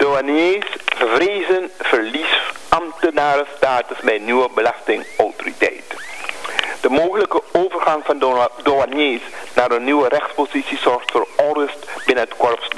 Douaniers vrezen verlies ambtenarenstatus bij nieuwe belastingautoriteit. De mogelijke overgang van douaniers naar een nieuwe rechtspositie zorgt voor onrust binnen het korps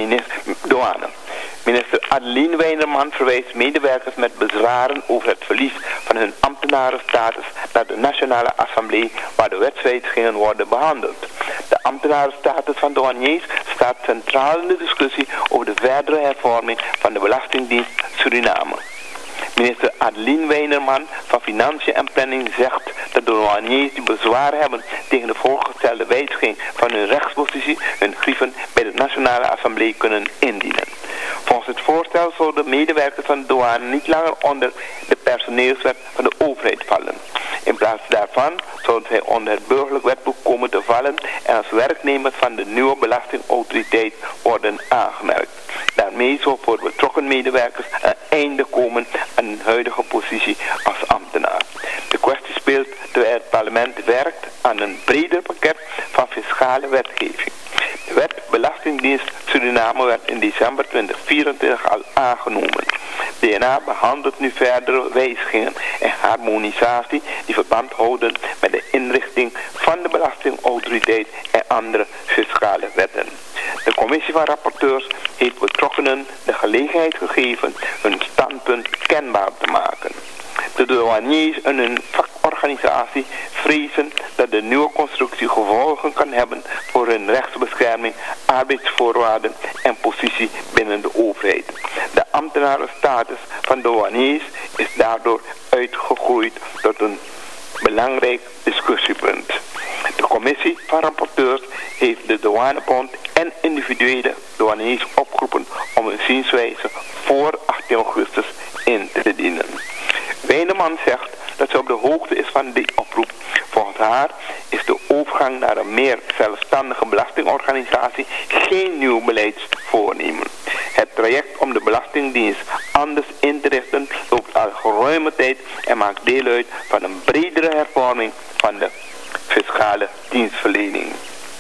douane. Minister Adeline Weinerman verwijst medewerkers met bezwaren over het verlies van hun ambtenarenstatus naar de Nationale Assemblée, waar de wetswijzigingen worden behandeld. De ambtenarenstatus van douaniers staat centraal in de discussie over de verdere hervorming van de Belastingdienst Suriname. Minister Adeline Weinerman van Financiën en Planning zegt dat de douaniers die bezwaar hebben tegen de voorgestelde wijziging van hun rechtspositie hun grieven bij de Nationale Assemblée kunnen indienen. Volgens het voorstel zouden medewerkers van de douane niet langer onder de personeelswet van de overheid vallen. In plaats daarvan zouden zij onder het burgerlijk wetboek komen te vallen en als werknemers van de nieuwe belastingautoriteit worden aangemerkt. Daarmee zal voor betrokken medewerkers een einde komen aan hun huidige positie als ambtenaar. De kwestie speelt terwijl het parlement werkt aan een breder pakket van fiscale wetgeving. De wet Belastingdienst Suriname werd in december 2024 al aangenomen. DNA behandelt nu verdere wijzigingen en harmonisatie die verband houden met de inrichting van de belastingautoriteit en andere fiscale wetten. De commissie van rapporteurs heeft betrokkenen de gelegenheid gegeven hun standpunt kenbaar te maken. De douaniers en hun vakorganisatie vrezen dat de nieuwe constructie gevolgen kan hebben voor hun rechtsbescherming, arbeidsvoorwaarden en positie binnen de overheid. De ambtenarenstatus van douaniers is daardoor uitgegroeid tot een belangrijk discussiepunt. De commissie van rapporteurs heeft de douanebond en individuele douaniers opgeroepen om hun zienswijze voor 18 augustus in te dienen. Weineman zegt dat ze op de hoogte is van die oproep. Volgens haar is de overgang naar een meer zelfstandige belastingorganisatie geen nieuw beleidsvoornemen. Het traject om de Belastingdienst anders in te richten loopt al geruime tijd en maakt deel uit van een bredere hervorming van de fiscale dienstverlening.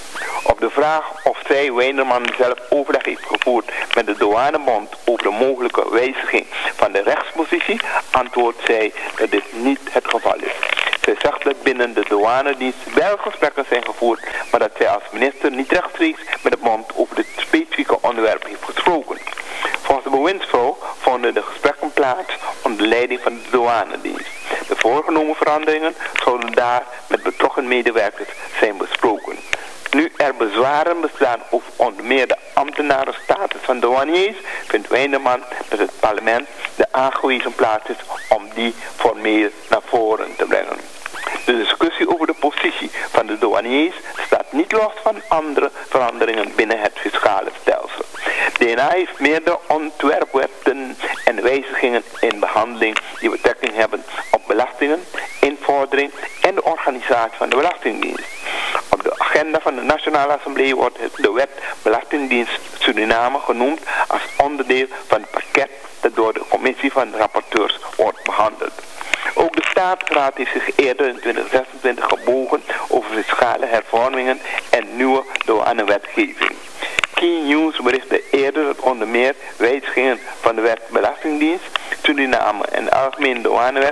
Op de vraag of zij Weinerman zelf overleg heeft gevoerd met de douanebond over de mogelijke wijziging van de rechtspositie, antwoordt zij dat dit niet het geval is. Zij zegt dat binnen de douanedienst wel gesprekken zijn gevoerd, maar dat zij als minister niet rechtstreeks met de bond over dit specifieke onderwerp heeft gesproken. Volgens de bewindsvrouw vonden de gesprekken plaats onder leiding van de douanedienst. De voorgenomen veranderingen zouden daar met betrokken medewerkers zijn besproken. Nu er bezwaren bestaan over onder meer de ambtenarenstatus van douaniers, vindt Weinerman dat het parlement de aangewezen plaats is om die formeel naar voren te brengen. De discussie over de positie van de douaniers staat niet los van andere veranderingen binnen het fiscale stelsel. DNA heeft meerdere ontwerpwetten en wijzigingen in behandeling die betrekking hebben op belastingen, invordering en de organisatie van de Belastingdienst. Op de agenda van de Nationale Assemblée wordt de wet Belastingdienst Suriname genoemd als onderdeel van het pakket dat door de commissie van de rapporteurs wordt behandeld. Ook de Staatsraad heeft zich eerder in 2026 gebogen over fiscale hervormingen en nieuwe douanewetgeving. Key News berichtte eerder dat onder meer wijzigingen van de wet Belastingdienst Suriname en de Algemene Douanewet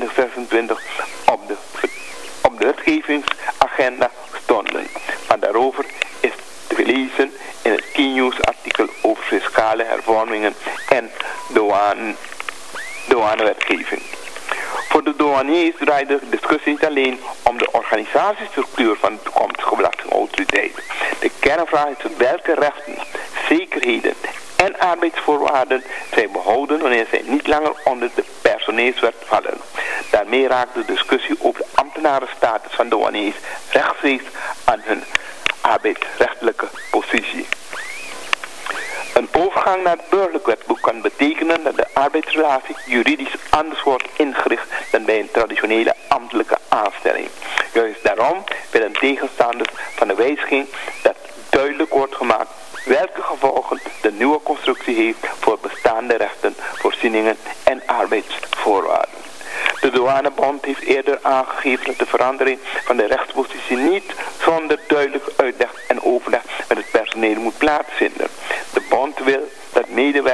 2026 op de wetgevingsagenda stonden. Maar daarover is te lezen in het Key News artikel over fiscale hervormingen en douanewetgeving. Voor de douaniers draait de discussie niet alleen om de organisatiestructuur van de toekomstige belastingautoriteit. De kernvraag is welke rechten, zekerheden en arbeidsvoorwaarden zij behouden wanneer zij niet langer onder de personeelswet vallen. Daarmee raakt de discussie over de ambtenarenstatus van douaniers rechtstreeks aan hun arbeidsrechtelijke positie. Een overgang naar het burgerlijk wetboek kan betekenen dat de arbeidsrelatie juridisch anders wordt ingericht dan bij een traditionele ambtelijke aanstelling. Juist daarom willen tegenstanders van de wijziging dat duidelijk wordt gemaakt welke gevolgen de nieuwe constructie heeft voor bestaande rechten, voorzieningen en arbeidsvoorwaarden. De douanebond heeft eerder aangegeven dat de verandering van de rechtspositie niet zonder duidelijk uitleg en overleg met het personeel moet plaatsvinden. De bond wil dat medewerkers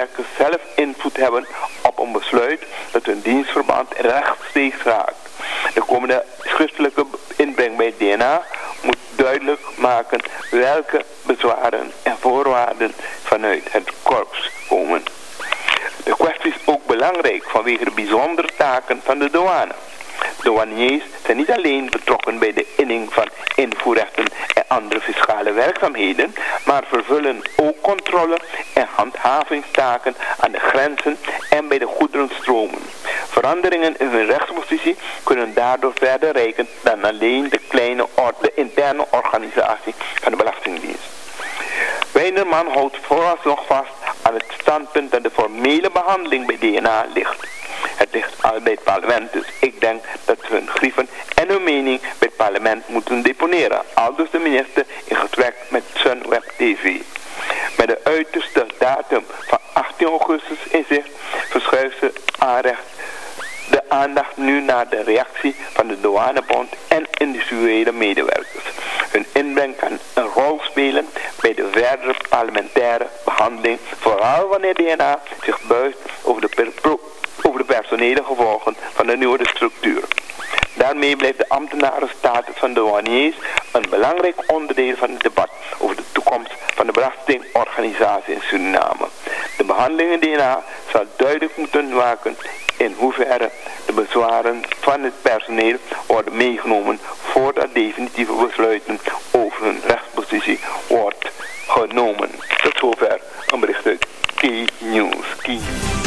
medewerkers zelf invloed hebben op een besluit dat hun dienstverband rechtstreeks raakt. De komende schriftelijke inbreng bij DNA moet duidelijk maken welke bezwaren en voorwaarden vanuit het korps komen. De kwestie is ook belangrijk vanwege de bijzondere taken van de douane. Douaniers zijn niet alleen betrokken bij de inning van invoerrechten en andere fiscale werkzaamheden, maar vervullen ook controle- en handhavingstaken aan de grenzen en bij de goederenstromen. Veranderingen in hun rechtspositie kunnen daardoor verder reiken dan alleen de interne organisatie van de Belastingdienst. Wijnderman houdt vooralsnog vast aan het standpunt dat de formele behandeling bij DNA ligt. Het ligt al bij het parlement, dus ik denk dat ze hun grieven en hun mening bij het parlement moeten deponeren. Aldus de minister in gesprek met Sunweb TV. Met de uiterste datum van 18 augustus in zicht verschuift ze de aandacht nu naar de reactie van de douanebond en individuele medewerkers. Hun inbreng kan een rol spelen bij de verdere parlementaire behandeling, vooral wanneer DNA zich buigt over de personele gevolgen van de nieuwe structuur. Daarmee blijft de ambtenarenstatus van douaniers een belangrijk onderdeel van het debat over de toekomst van de belastingorganisatie in Suriname. De behandeling in DNA zal duidelijk moeten maken in hoeverre de bezwaren van het personeel worden meegenomen voordat definitieve besluiten over hun rechtspositie wordt genomen. Tot zover een bericht uit Key News.